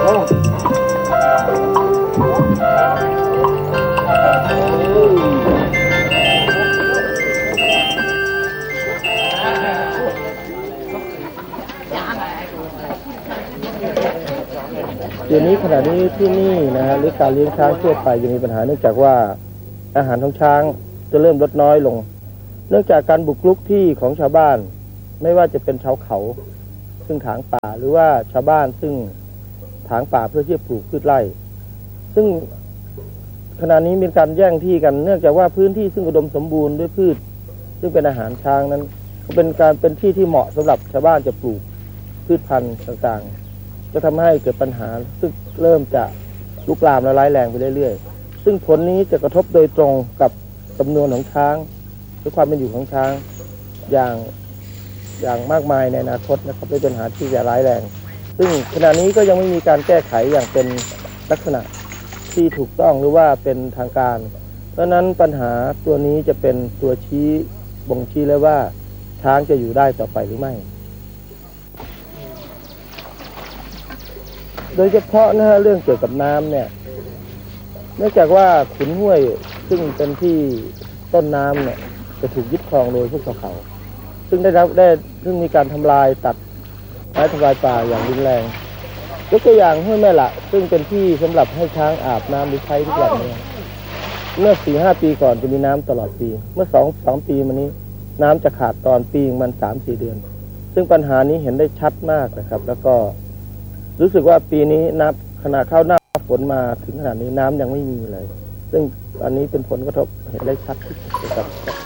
เดี๋ยวนี้ขณะนี้ที่นี่นะฮะหรือการเลี้ยงช้างทั่วไปยังมีปัญหาเนื่องจากว่าอาหารของช้างจะเริ่มลดน้อยลงเนื่องจากการบุกรุกที่ของชาวบ้านไม่ว่าจะเป็นชาวเขาซึ่งถางป่าหรือว่าชาวบ้านซึ่งถางป่าเพื่อที่จะปลูกพืชไร่ซึ่งขณะนี้มีการแย่งที่กันเนื่องจากว่าพื้นที่ซึ่งอุดมสมบูรณ์ด้วยพืชซึ่งเป็นอาหารช้างนั้นเป็นที่ที่เหมาะสำหรับชาวบ้านจะปลูกพืชพันธุ์ต่างๆจะทำให้เกิดปัญหาซึ่งเริ่มจะลุกลามและร้ายแรงไปเรื่อยๆซึ่งผลนี้จะกระทบโดยตรงกับจำนวนของช้างหรือความเป็นอยู่ของช้างอย่างมากมายในอนาคตนะครับเป็นปัญหาที่จะร้ายแรงซึ่งขณะนี้ก็ยังไม่มีการแก้ไขอย่างเป็นลักษณะที่ถูกต้องหรือว่าเป็นทางการเพราะนั้นปัญหาตัวนี้จะเป็นตัวชี้บ่งชี้เลยว่าช้างจะอยู่ได้ต่อไปหรือไม่โดยเฉพาะนะฮะเรื่องเกี่ยวกับน้ำเนี่ยเนื่องจากว่าขุนห้วยซึ่งเป็นที่ต้นน้ำเนี่ยจะถูกยึดครองโดยพวกชาวเขาซึ่งซึ่งมีการทำลายตัดไม้ทำลายป่าอย่างรุนแรงยกตัวอย่างห้วยแม่ละซึ่งเป็นที่สำหรับให้ช้างอาบน้ำหรือใช้ทุกวันเนี่ยเมื่อ 4-5 ปีก่อนจะมีน้ำตลอดปีเมื่อ2 ปีมานี้น้ำจะขาดตอนปีมัน 3-4 เดือนซึ่งปัญหานี้เห็นได้ชัดมากนะครับแล้วก็รู้สึกว่าปีนี้ขณะเข้าหน้าฝนมาถึงขนาดนี้น้ำยังไม่มีเลยซึ่งอันนี้เป็นผลกระทบเห็นได้ชัดที่สุดกับ